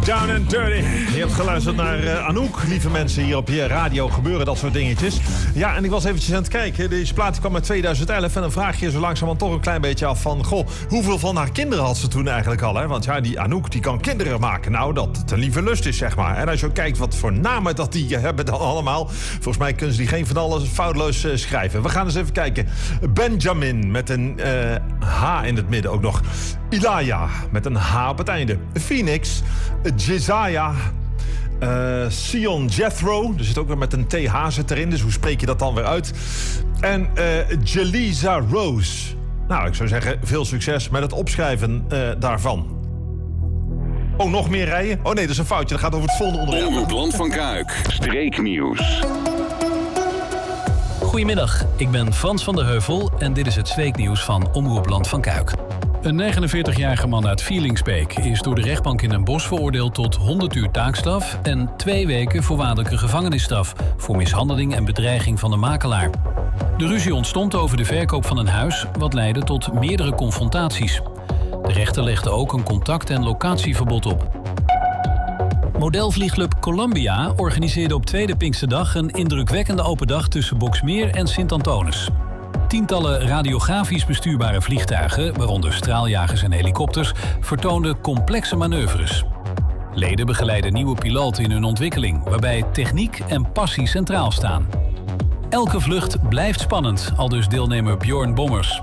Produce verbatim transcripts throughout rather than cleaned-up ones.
Down and Dirty. Je hebt geluisterd naar uh, Anouk, lieve mensen. Hier op je radio gebeuren dat soort dingetjes. Ja, en ik was eventjes aan het kijken. Deze plaat kwam uit tweeduizend elf. En dan vraag je je zo langzamerhand toch een klein beetje af van... Goh, hoeveel van haar kinderen had ze toen eigenlijk al? Hè? Want ja, die Anouk, die kan kinderen maken. Nou, dat het een lieve lust is, zeg maar. En als je ook kijkt wat voor namen dat die hebben dan allemaal... Volgens mij kunnen ze die geen van alles foutloos uh, schrijven. We gaan eens even kijken. Benjamin, met een uh, H in het midden ook nog. Ilaya, met een H op het einde. Phoenix... Jesaja, uh, Sion Jethro, er zit ook weer met een T H zit erin, dus hoe spreek je dat dan weer uit? En uh, Jeliza Rose. Nou, ik zou zeggen, veel succes met het opschrijven uh, daarvan. Oh, nog meer rijden? Oh nee, dat is een foutje, dat gaat over het volgende onderwerp. Omroep Land van Kuik, streeknieuws. Goedemiddag, ik ben Frans van der Heuvel en dit is het streeknieuws van Omroep Land van Kuik. Een negenenveertigjarige man uit Vielingsbeek is door de rechtbank in Den Bosch veroordeeld tot honderd uur taakstraf en twee weken voorwaardelijke gevangenisstraf voor mishandeling en bedreiging van de makelaar. De ruzie ontstond over de verkoop van een huis, wat leidde tot meerdere confrontaties. De rechter legde ook een contact- en locatieverbod op. Modelvliegclub Columbia organiseerde op tweede Pinksterdag een indrukwekkende open dag tussen Boxmeer en Sint-Antonis. Tientallen radiografisch bestuurbare vliegtuigen, waaronder straaljagers en helikopters, vertoonden complexe manoeuvres. Leden begeleiden nieuwe piloten in hun ontwikkeling, waarbij techniek en passie centraal staan. Elke vlucht blijft spannend, aldus deelnemer Bjorn Bommers.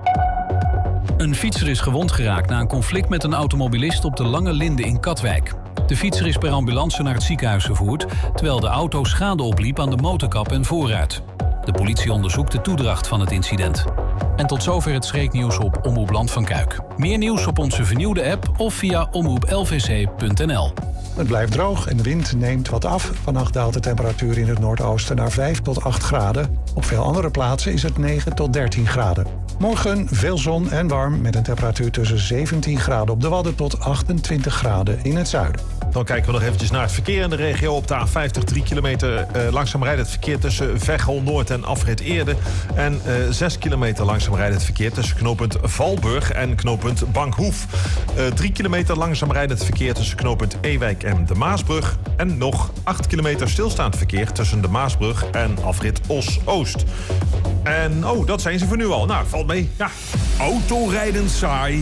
Een fietser is gewond geraakt na een conflict met een automobilist op de Lange Linde in Katwijk. De fietser is per ambulance naar het ziekenhuis gevoerd, terwijl de auto schade opliep aan de motorkap en voorruit. De politie onderzoekt de toedracht van het incident. En tot zover het streeknieuws op Omroep Land van Kuik. Meer nieuws op onze vernieuwde app of via omroep l v c punt n l. Het blijft droog en de wind neemt wat af. Vannacht daalt de temperatuur in het noordoosten naar vijf tot acht graden. Op veel andere plaatsen is het negen tot dertien graden. Morgen veel zon en warm met een temperatuur tussen zeventien graden op de Wadden tot achtentwintig graden in het zuiden. Dan kijken we nog eventjes naar het verkeer in de regio. Op de A vijftig, drie kilometer uh, langzaam rijdt het verkeer tussen Veghel Noord en Afrit Eerde. En uh, zes kilometer langzaam rijdt het verkeer tussen knooppunt Valburg en knooppunt Bankhoef. Uh, drie kilometer langzaam rijdt het verkeer tussen knooppunt Ewijk en de Maasbrug. En nog acht kilometer stilstaand verkeer tussen de Maasbrug en Afrit Os-Oost. En oh, dat zijn ze voor nu al. Nou, valt mee. Ja. Autorijden saai?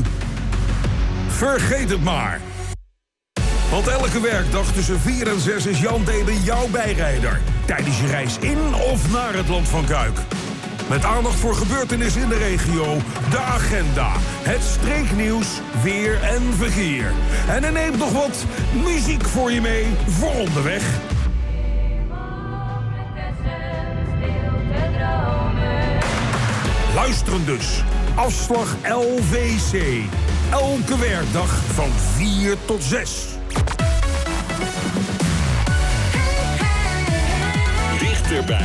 Vergeet het maar. Want elke werkdag tussen vier en zes is Jan Delen jouw bijrijder. Tijdens je reis in of naar het Land van Kuik. Met aandacht voor gebeurtenissen in de regio, de agenda, het streeknieuws, weer en verkeer. En er neemt nog wat muziek voor je mee voor onderweg. Luisteren dus. Afslag L V C. Elke werkdag van vier tot zes. Dichterbij.